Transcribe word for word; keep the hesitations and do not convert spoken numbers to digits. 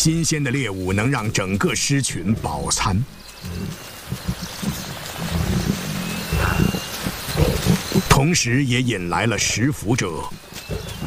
新鲜的猎物能让整个狮群饱餐。同时也引来了食腐者